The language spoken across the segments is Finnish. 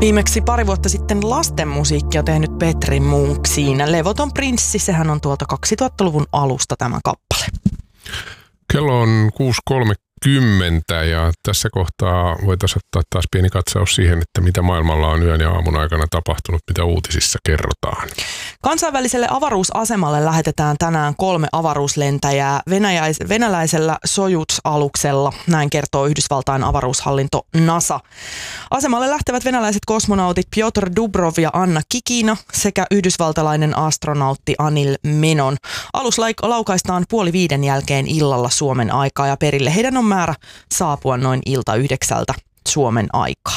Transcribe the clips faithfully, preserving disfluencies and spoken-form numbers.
Viimeksi pari vuotta sitten lasten musiikkia tehnyt Petri Munk siinä. Levoton prinssi, sehän on tuolta kaksituhattaluvun alusta tämä kappale. Kello on kuusi kolmekymmentä ja tässä kohtaa voitaisiin ottaa taas pieni katsaus siihen, että mitä maailmalla on yön ja aamun aikana tapahtunut, mitä uutisissa kerrotaan. Kansainväliselle avaruusasemalle lähetetään tänään kolme avaruuslentäjää venäjäis- venäläisellä Sojuz-aluksella, näin kertoo Yhdysvaltain avaruushallinto NASA. Asemalle lähtevät venäläiset kosmonautit Piotr Dubrov ja Anna Kikina sekä yhdysvaltalainen astronautti Anil Menon. Alus laukaistaan puoli viiden jälkeen illalla Suomen aikaa ja perille heidän on määrä saapua noin ilta yhdeksältä Suomen aikaa.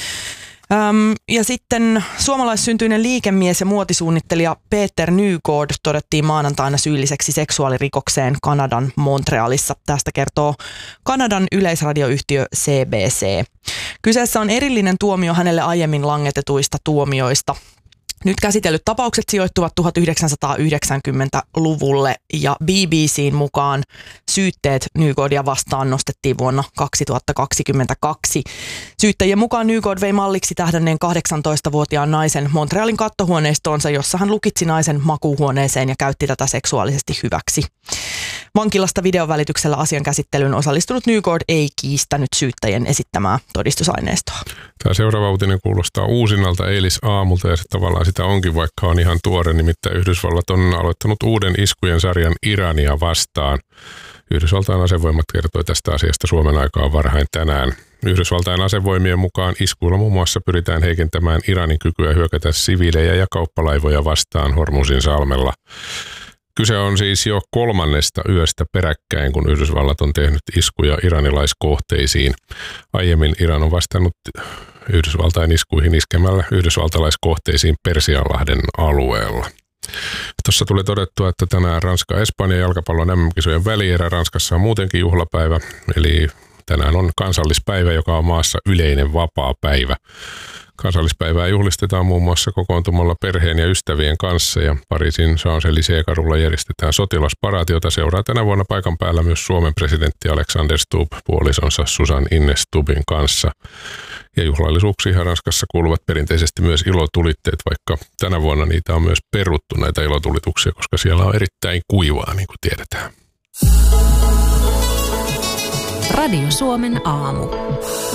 Öm, ja sitten suomalaissyntyinen liikemies ja muotisuunnittelija Peter Nygård todettiin maanantaina syylliseksi seksuaalirikokseen Kanadan Montrealissa. Tästä kertoo Kanadan yleisradioyhtiö C B C. Kyseessä on erillinen tuomio hänelle aiemmin langetetuista tuomioista. Nyt käsitellyt tapaukset sijoittuvat tuhatyhdeksänsataayhdeksänkymmentäluvulle ja B B C:n mukaan syytteet Nygårdia vastaan nostettiin vuonna kaksituhattakaksikymmentäkaksi. Syyttäjien mukaan Nygård vei malliksi tähdänneen kahdeksantoistavuotiaan naisen Montrealin kattohuoneistoonsa, jossa hän lukitsi naisen makuuhuoneeseen ja käytti tätä seksuaalisesti hyväksi. Vankilasta videovälityksellä asian käsittelyyn osallistunut Nygård ei kiistänyt syyttäjien esittämää todistusaineistoa. Tämä seuraava uutinen kuulostaa uusinnalta eilisaamulta ja se tavallaan sitä onkin, vaikka on ihan tuore. Nimittäin Yhdysvallat on aloittanut uuden iskujen sarjan Irania vastaan. Yhdysvaltain asevoimat kertoi tästä asiasta Suomen aikaan varhain tänään. Yhdysvaltain asevoimien mukaan iskuilla muun muassa pyritään heikentämään Iranin kykyä hyökätä siviilejä ja kauppalaivoja vastaan Hormuzin salmella. Kyse on siis jo kolmannesta yöstä peräkkäin, kun Yhdysvallat on tehnyt iskuja iranilaiskohteisiin. Aiemmin Iran on vastannut Yhdysvaltain iskuihin iskemällä yhdysvaltalaiskohteisiin Persianlahden alueella. Tuossa tuli todettua, että tänään Ranska-Espanja jalkapallon M M-kisojen välierä. Ranskassa on muutenkin juhlapäivä, eli tänään on kansallispäivä, joka on maassa yleinen vapaa päivä. Kansallispäivää juhlistetaan muun muassa kokoontumalla perheen ja ystävien kanssa ja Pariisin Champs-Élysées-kadulla järjestetään sotilasparaati, jota seuraa tänä vuonna paikan päällä myös Suomen presidentti Alexander Stubb puolisonsa Susan Ines Stubbin kanssa. Ja juhlallisuuksiin Ranskassa kuuluvat perinteisesti myös ilotulitteet, vaikka tänä vuonna niitä on myös peruttu näitä ilotulituksia, koska siellä on erittäin kuivaa, niin kuin tiedetään. Radio Suomen aamu.